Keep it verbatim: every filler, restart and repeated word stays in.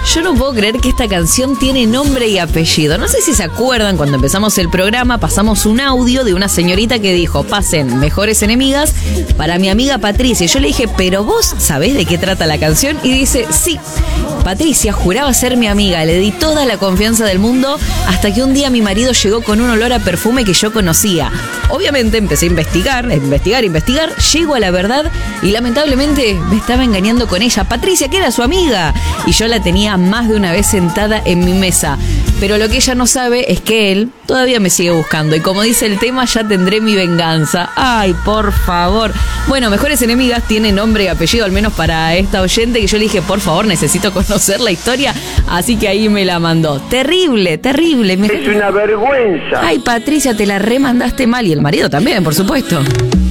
Yo no puedo creer que esta canción tiene nombre y apellido. No sé si se acuerdan, cuando empezamos el programa pasamos un audio de una señorita que dijo: pasen Mejores Enemigas para mi amiga Patricia. Yo le dije: ¿pero vos sabés de qué trata la canción? Y dice: sí. Patricia juraba ser mi amiga, le di toda la confianza del mundo hasta que un día mi marido llegó con un olor a perfume que yo conocía. Obviamente empecé a investigar, a investigar, a investigar, llego a la verdad y lamentablemente me estaba engañando con ella, Patricia, que era su amiga, y yo la tenía más de una vez sentada en mi mesa. Pero lo que ella no sabe es que él todavía me sigue buscando y, como dice el tema, ya tendré mi venganza. Ay, por favor. Bueno, Mejores Enemigas tiene nombre y apellido, al menos para esta oyente, que yo le dije: por favor, necesito conocer la historia, así que ahí me la mandó. Terrible, terrible. Me... Es una vergüenza. Ay, Patricia, te la remandaste mal, y el marido también, por supuesto.